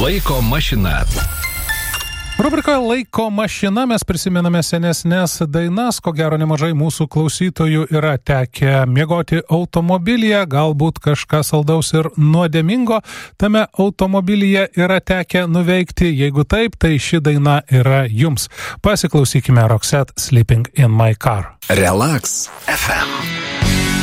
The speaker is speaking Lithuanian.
Laiko mašina. Rubrikoje Laiko mašina mes prisimename senesnės dainas, ko gero nemažai mūsų klausytojų yra tekę miegoti automobilyje, galbūt kažkas saldaus ir nuodėmingo tame automobilyje yra tekę nuveikti, jeigu taip, tai ši daina yra jums. Pasiklausykime Roxette Sleeping in My Car. Relax FM.